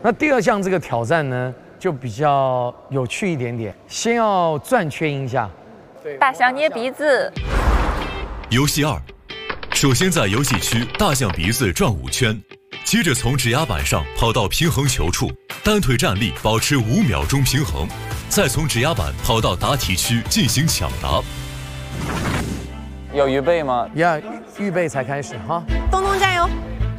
那第二项这个挑战呢，就比较有趣一点点，先要转圈一下。 大象捏鼻子。 游戏2，首先在游戏区大象鼻子转5圈，接着从指压板上跑到平衡球处，单腿站立保持5秒钟平衡，再从指压板跑到答题区进行抢答。 有预备吗？ 要预备才开始哈。 东东加油！